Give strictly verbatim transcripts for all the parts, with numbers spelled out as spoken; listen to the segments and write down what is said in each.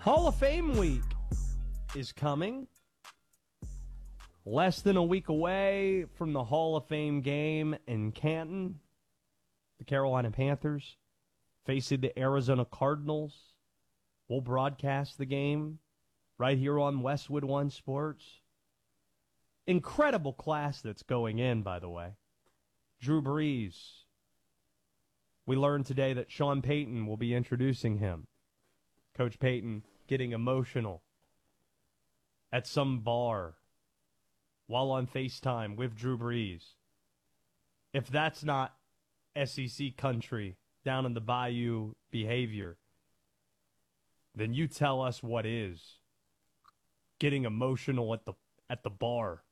Hall of Fame week is coming. Less than a week away from the Hall of Fame game in Canton. The Carolina Panthers facing the Arizona Cardinals. We'll broadcast the game right here on Westwood One Sports. Incredible class that's going in, by the way. Drew Brees. We learned today that Sean Payton will be introducing him. Coach Payton getting emotional at some bar while on FaceTime with Drew Brees. If that's not S E C country down in the bayou behavior, then you tell us what is. Getting emotional at the at the bar.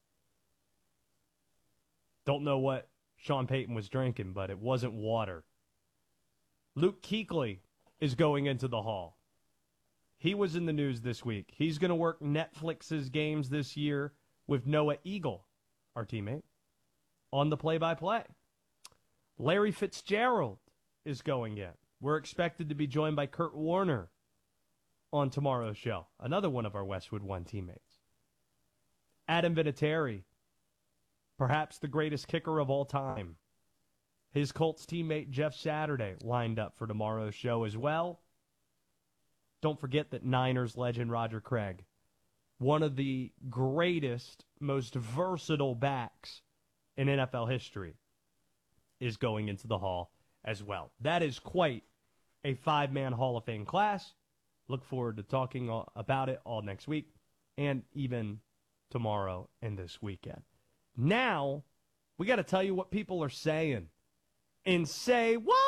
Don't know what Sean Payton was drinking, but it wasn't water. Luke Kuechly is going into the Hall. He was in the news this week. He's going to work Netflix's games this year with Noah Eagle, our teammate, on the play-by-play. Larry Fitzgerald is going in. We're expected to be joined by Kurt Warner on tomorrow's show, another one of our Westwood One teammates. Adam Vinatieri, perhaps the greatest kicker of all time. His Colts teammate Jeff Saturday lined up for tomorrow's show as well. Don't forget that Niners legend Roger Craig, one of the greatest, most versatile backs in N F L history, is going into the Hall as well. That is quite a five-man Hall of Fame class. Look forward to talking about it all next week and even tomorrow and this weekend. Now, we got to tell you what people are saying. And say what?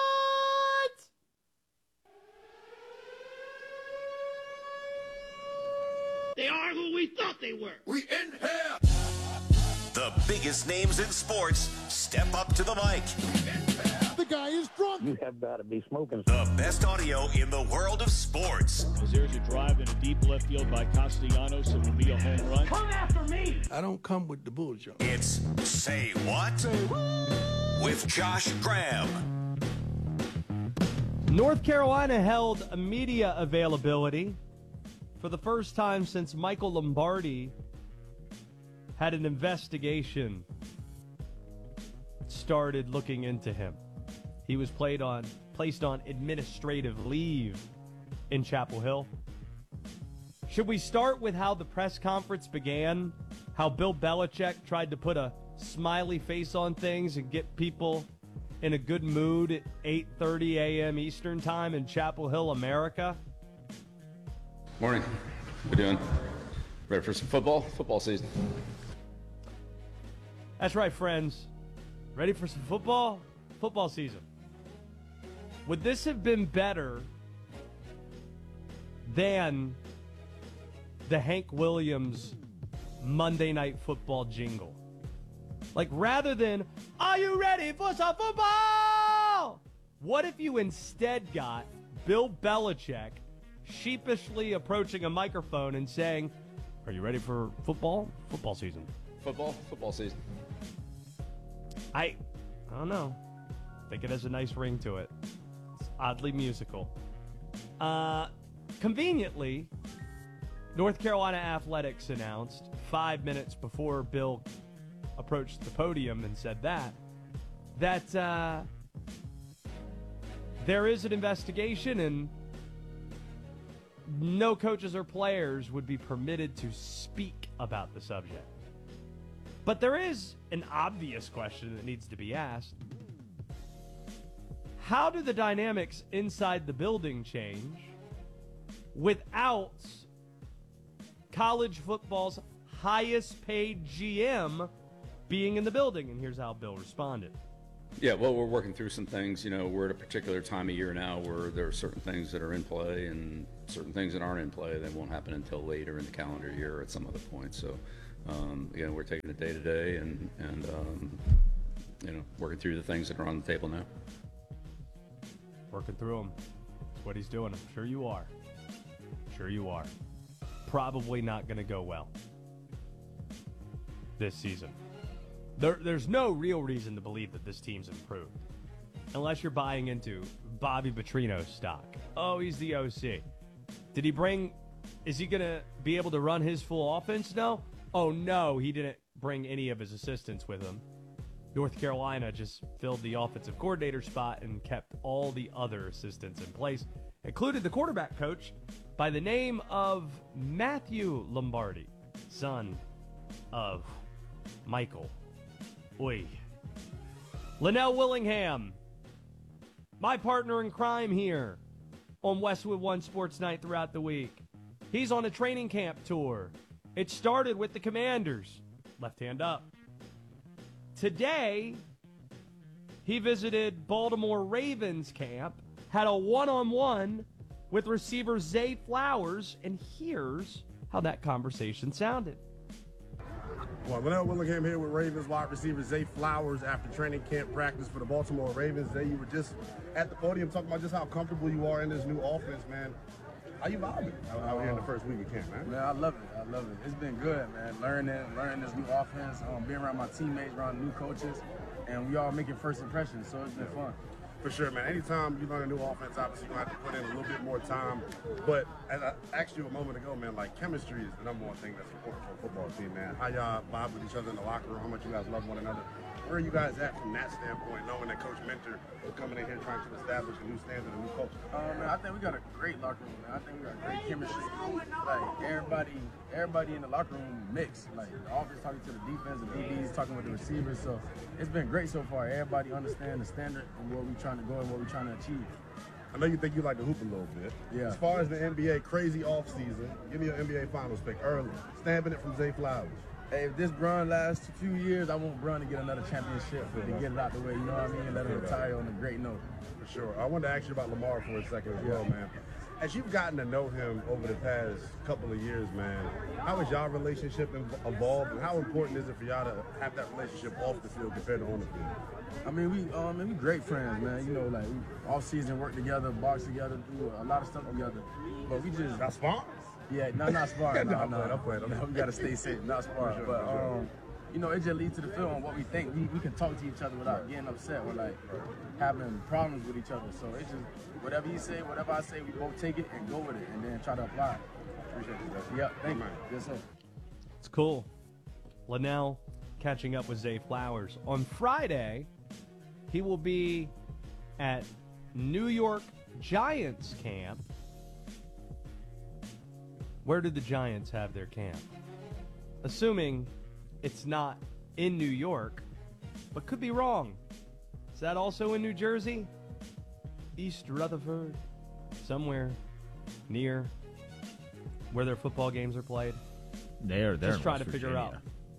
They are who we thought they were. We in here. The biggest names in sports step up to the mic. The guy is drunk. You have got to be smoking. The best audio in the world of sports. As there's a drive in a deep left field by Castellanos, it will be a home run. Come after me. I don't come with the bullshit. It's Say What? Say what? With Josh Graham. North Carolina held a media availability for the first time since Michael Lombardi had an investigation started looking into him. He was played on, placed on administrative leave in Chapel Hill. Should we start with how the press conference began? How Bill Belichick tried to put a smiley face on things and get people in a good mood at eight thirty a.m. Eastern Time in Chapel Hill, America? Morning. How you doing? Ready for some football? Football season. That's right, friends. Ready for some football? Football season. Would this have been better than the Hank Williams Monday Night Football jingle? Like, rather than, are you ready for some football? What if you instead got Bill Belichick sheepishly approaching a microphone and saying, are you ready for football? Football season. Football? Football season. I, I don't know. I think it has a nice ring to it. It's oddly musical. Uh, conveniently, North Carolina Athletics announced five minutes before Bill approached the podium and said that, that uh, there is an investigation and no coaches or players would be permitted to speak about the subject. But there is an obvious question that needs to be asked. How do the dynamics inside the building change without college football's highest paid G M being in the building? And here's how Bill responded. Yeah, well, we're working through some things. You know, we're at a particular time of year now where there are certain things that are in play and certain things that aren't in play that won't happen until later in the calendar year or at some other point. So, um, again, we're taking it day to day and, and um, you know, working through the things that are on the table now. Working through them. That's what he's doing. I'm sure you are. Sure you are. Probably not going to go well this season. There, there's no real reason to believe that this team's improved. Unless you're buying into Bobby Petrino's stock. Oh, he's the O C. Did he bring, is he going to be able to run his full offense now? Oh, no, he didn't bring any of his assistants with him. North Carolina just filled the offensive coordinator spot and kept all the other assistants in place, included the quarterback coach by the name of Matthew Lombardi, son of Michael. Oy. Linnell Willingham, my partner in crime here on Westwood One Sports Night throughout the week. He's on a training camp tour. It started with the Commanders. Left hand up. Today, he visited Baltimore Ravens camp, had a one-on-one with receiver Zay Flowers, and here's how that conversation sounded. Well, Linnell Willingham here with Ravens wide receiver Zay Flowers after training camp practice for the Baltimore Ravens. Zay, you were just at the podium talking about just how comfortable you are in this new offense, man. How you vibing out, out here in the first week of camp, man? Man, I love it. I love it. It's been good, man. Learning, learning this new offense, um, being around my teammates, around new coaches, and we all making first impressions, so it's been fun. For sure, man. Anytime you learn a new offense, obviously you're going to have to put in a little bit more time. But as I asked you a moment ago, man, like chemistry is the number one thing that's important for a football team, man. How y'all vibe with each other in the locker room, how much you guys love one another. Where are you guys at from that standpoint, knowing that Coach Mentor is coming in here trying to establish a new standard, a new culture? Um, man, I think we got a great locker room, man. I think we got great chemistry. Like, everybody everybody in the locker room mixed. Like, the offense talking to the defense, the D Bs talking with the receivers. So, it's been great so far. Everybody understands the standard and where we're trying to go and what we're trying to achieve. I know you think you like to hoop a little bit. Yeah. As far as the N B A, crazy offseason, give me your N B A Finals pick early. Stamping it from Zay Flowers. Hey, if this Brun lasts a few years, I want Brun to get another championship to get it out the way, you know what I mean, and let him retire on a great note. For sure. I wanted to ask you about Lamar for a second as well, man. As you've gotten to know him over the past couple of years, man, how has y'all relationship evolved, and how important is it for y'all to have that relationship off the field compared to on the field? I mean, we um, we great friends, man. You know, like we off season work together, box together, do a lot of stuff together. But we just not spar. Yeah, no, not sparring. no, no, no, I'm playing, I'm playing. no, we gotta stay safe, not sparring. Sure, but sure. um, you know, it just leads to the field on what we think. We, we can talk to each other without getting upset or like having problems with each other. So it's just whatever you say, whatever I say, we both take it and go with it, and then try to apply it. Appreciate you, Yeah, thank you. Yes, sir. It's cool. Linnell catching up with Zay Flowers. On Friday, he will be at New York Giants camp. Where do the Giants have their camp? Assuming it's not in New York, but could be wrong. Is that also in New Jersey? East Rutherford? Somewhere near where their football games are played? They're, they're Just trying to figure out.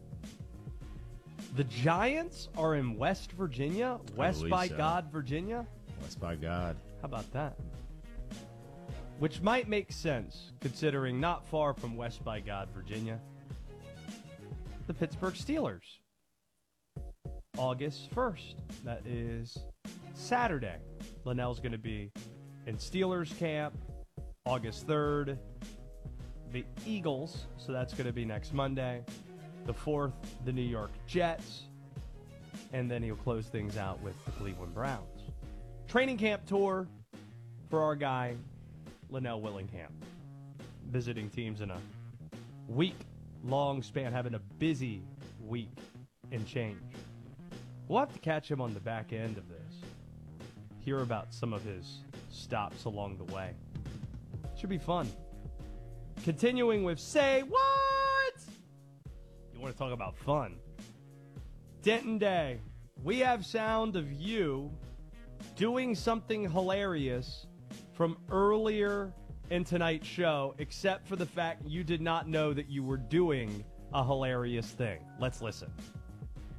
The Giants are in West Virginia? West by so. God, Virginia? West by God. How about that? Which might make sense, considering not far from West by God, Virginia, the Pittsburgh Steelers. August first. That is Saturday. Linnell's going to be in Steelers camp. August third, the Eagles, so that's going to be next Monday. The fourth, the New York Jets. And then he'll close things out with the Cleveland Browns. Training camp tour for our guy, Linnell Willingham. Visiting teams in a week-long span, having a busy week and change. We'll have to catch him on the back end of this. Hear about some of his stops along the way. Should be fun. Continuing with Say What? You want to talk about fun? Denton Day. We have sound of you doing something hilarious from earlier in tonight's show, except for the fact you did not know that you were doing a hilarious thing. Let's listen.